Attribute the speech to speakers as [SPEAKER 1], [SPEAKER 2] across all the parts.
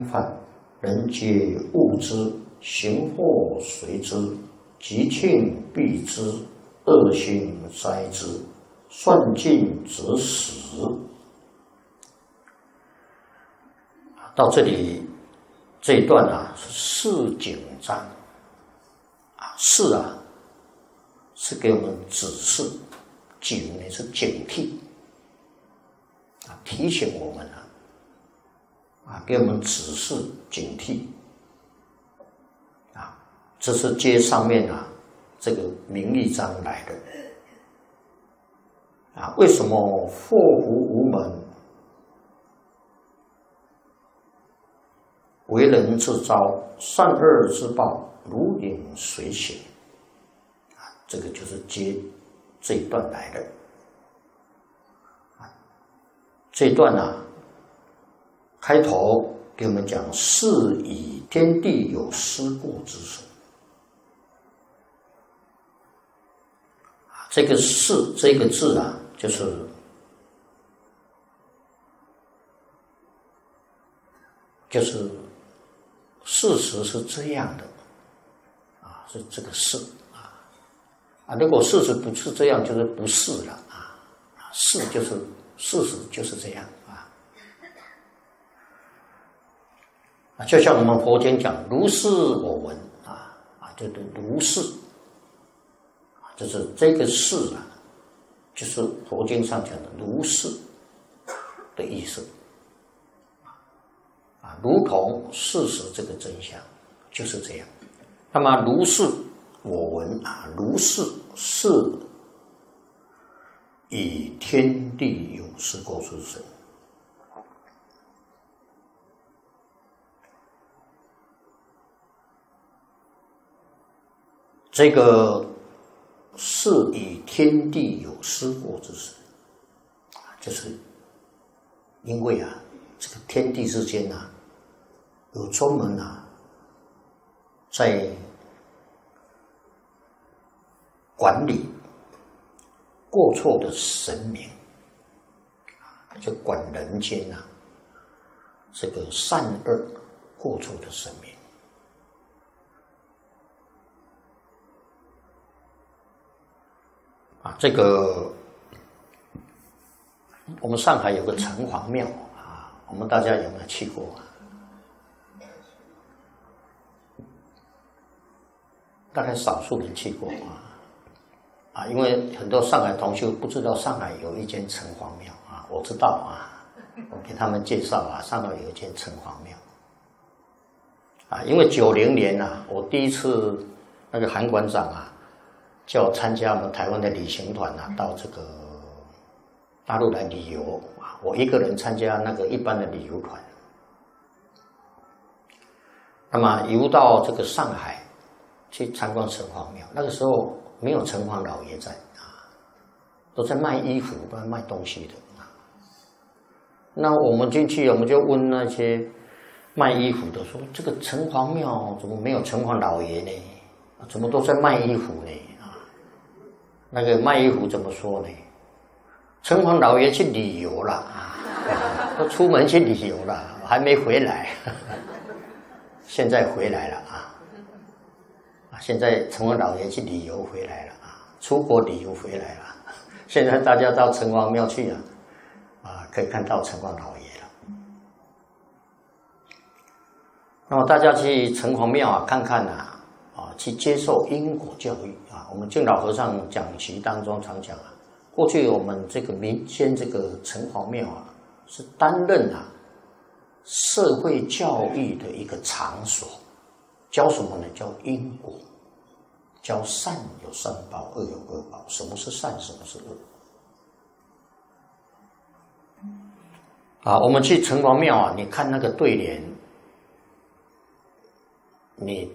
[SPEAKER 1] 犯，人皆恶之，行祸随之，吉庆避之，恶行灾之，算尽则死。到这里这一段啊，是示警章啊，示啊是给我们指示，警呢是警惕啊，提醒我们啊，给我们指示警惕啊，这是接上面啊这个名利章来的啊。为什么祸福无门，为人自招，善恶之报如影随形啊？这个就是接这一段来的啊。这一段啊，开头给我们讲是以天地有失过之时啊，这个是这个字啊，就是事实是这样的啊，是这个是啊，如果事实不是这样，就是不是了啊，是就是事实就是这样啊，就像我们佛经讲如是我闻啊，就是如是啊，就是这个是啊，就是佛经上讲的如是的意思。如同事实这个真相就是这样。那么如是我闻啊，如是是以天地有失过之时。这个是以天地有失过之时，就是因为啊，这个天地之间啊，有专门啊，在管理过错的神明，就管人间啊这个善恶过错的神明啊。这个我们上海有个城隍庙啊，我们大家有没有去过啊？大概少数人去过啊，因为很多上海同学不知道上海有一间城隍庙啊，我知道啊，我给他们介绍啊，上海有一间城隍庙啊，因为90年啊，我第一次那个韩馆长啊，叫我参加我们台湾的旅行团啊，到这个大陆来旅游啊，我一个人参加那个一般的旅游团，那么游到这个上海。去参观城隍庙，那个时候没有城隍老爷在啊，都在卖衣服、卖东西的啊。那我们进去，我们就问那些卖衣服的说：“这个城隍庙怎么没有城隍老爷呢？怎么都在卖衣服呢？”啊，那个卖衣服怎么说呢？城隍老爷去旅游了啊，都出门去旅游了，还没回来，现在回来了啊。现在城隍老爷去旅游回来了啊，出国旅游回来了。现在大家到城隍庙去啊，可以看到城隍老爷了。那么大家去城隍庙啊看看啊，去接受因果教育啊。我们净老和尚讲习当中常讲啊，过去我们这个民间这个城隍庙啊，是担任啊社会教育的一个场所，教什么呢？教因果。教善有善报，恶有恶报。什么是善，什么是恶？啊，我们去城隍庙啊，你看那个对联，你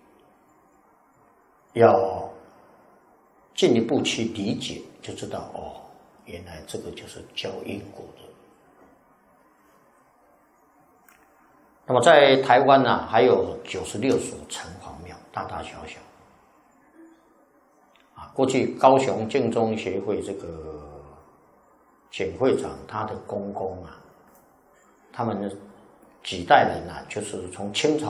[SPEAKER 1] 要进一步去理解，就知道哦，原来这个就是教因果的。那么在台湾呢，还有96所城隍庙，大大小小。过去高雄净宗协会这个简会长他的公公啊，他们几代人啊，就是从清朝